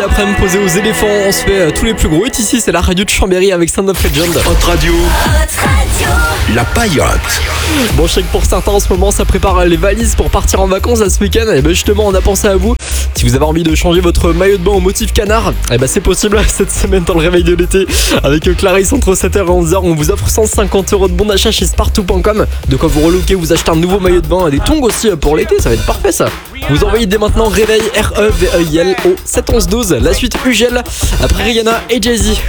L'après-midi posé aux éléphants, on se fait tous les plus gros hits ici, c'est la radio de Chambéry avec Sound of Legend. Hot Radio, la paillote. Bon, je sais que pour certains en ce moment ça prépare les valises pour partir en vacances là, ce week-end. Et ben justement on a pensé à vous. Si vous avez envie de changer votre maillot de bain au motif canard, et ben c'est possible cette semaine dans le réveil de l'été. Avec Clarisse entre 7h et 11h, on vous offre 150 € de bon d'achat chez Spartoo.com. De quoi vous relooker, vous achetez un nouveau maillot de bain et des tongs aussi pour l'été, ça va être parfait ça. Vous envoyez dès maintenant réveil REVEIL au 71112. La suite Ugel après Rihanna et Jay-Z.